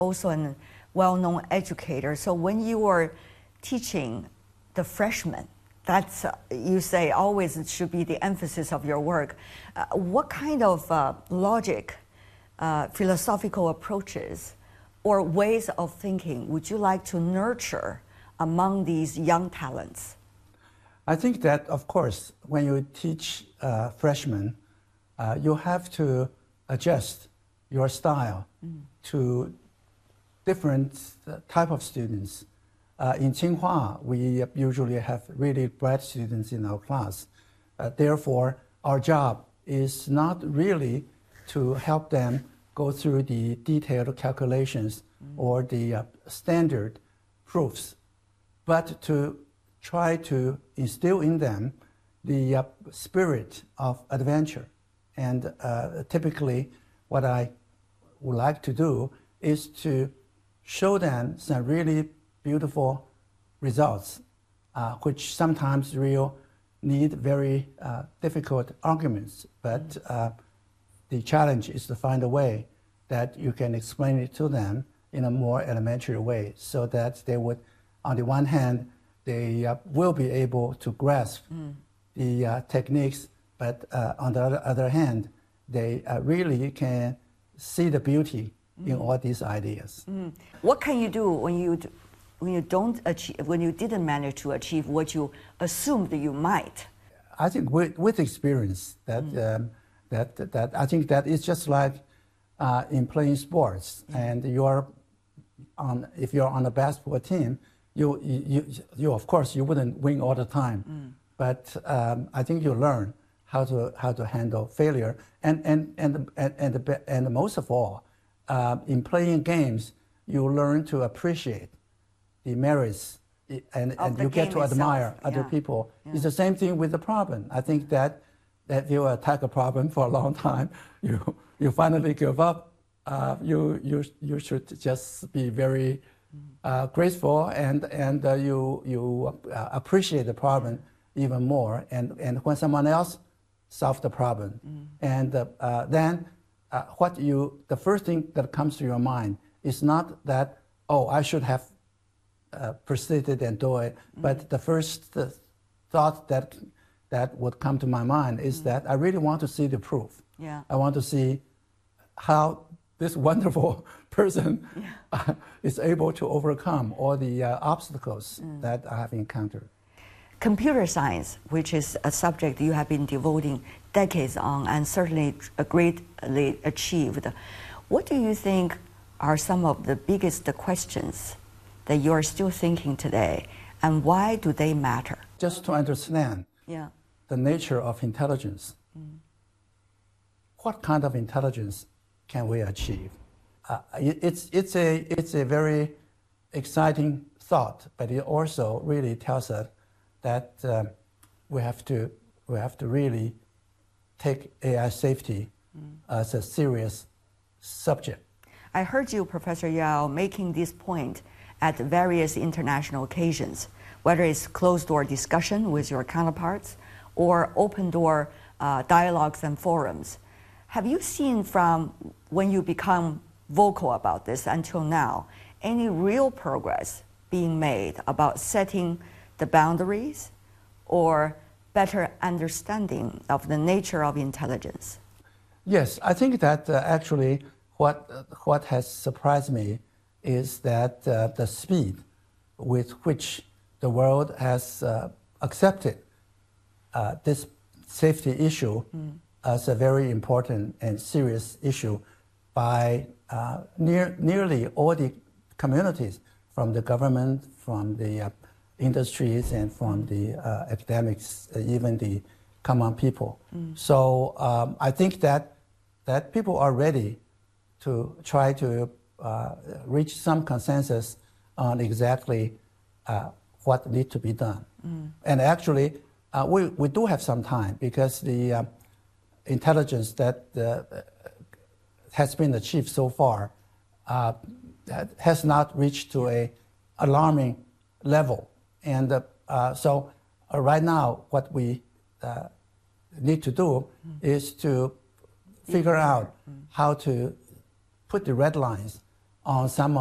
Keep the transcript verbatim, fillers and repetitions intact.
Also a well-known educator. So when you are teaching the freshmen, that's, uh, you say always it should be the emphasis of your work. Uh, what kind of uh, logic, uh, philosophical approaches, or ways of thinking would you like to nurture among these young talents? I think that, of course, when you teach uh, freshmen, uh, you have to adjust your style mm. to different uh, type of students. Uh, in Tsinghua, we usually have really bright students in our class. Uh, therefore, our job is not really to help them go through the detailed calculations mm. or the uh, standard proofs, but to try to instill in them the uh, spirit of adventure. And uh, typically, what I would like to do is to show them some really beautiful results, uh, which sometimes real need very uh, difficult arguments. But uh, the challenge is to find a way that you can explain it to them in a more elementary way, so that they would, on the one hand, they uh, will be able to grasp mm. the uh, techniques, but uh, on the other, other hand, they uh, really can see the beauty mm. in all these ideas. Mm. What can you do when you when you don't achieve, when you didn't manage to achieve what you assumed that you might? I think with, with experience, that mm. um, that that I think that it's just like uh, in playing sports, mm. and you're on if you're on a basketball team. You, you, you, of course, you wouldn't win all the time, mm. but um, I think you learn how to how to handle failure, and and and and and, and most of all, uh, in playing games, you learn to appreciate the merits, and, and you get to admire itself. other yeah. people. Yeah. It's the same thing with the problem. I think that that if you attack a problem for a long time, you you finally give up. Uh, you you you should just be very Uh, graceful, and and uh, you you uh, appreciate the problem even more, and and when someone else solves the problem, mm. and uh, uh, then uh, what you the first thing that comes to your mind is not that, oh, I should have uh, persisted and do it, mm. but the first uh, thought that that would come to my mind is mm. that I really want to see the proof. Yeah. I want to see how this wonderful person yeah. uh, is able to overcome all the uh, obstacles mm. that I have encountered. Computer science, which is a subject you have been devoting decades on and certainly greatly achieved. What do you think are some of the biggest questions that you are still thinking today, and why do they matter? Just to understand yeah. the nature of intelligence. Mm. What kind of intelligence can we achieve? Uh, it's, it's, a, it's a very exciting thought, but it also really tells us that uh, we, have to, we have to really take A I safety mm. as a serious subject. I heard you, Professor Yao, making this point at various international occasions, whether it's closed-door discussion with your counterparts or open-door uh, dialogues and forums. Have you seen from when you become vocal about this until now, any real progress being made about setting the boundaries or better understanding of the nature of intelligence? Yes, I think that uh, actually what, uh, what has surprised me is that uh, the speed with which the world has uh, accepted uh, this safety issue mm. as a very important and serious issue by uh, near, nearly all the communities, from the government, from the uh, industries, and from the uh, academics, uh, even the common people. Mm. So um, I think that, that people are ready to try to uh, reach some consensus on exactly uh, what needs to be done. Mm. And actually, uh, we, we do have some time, because the uh, intelligence that uh, has been achieved so far uh, has not reached to a alarming level. And uh, uh, so uh, right now, what we uh, need to do mm. is to figure out mm. how to put the red lines on some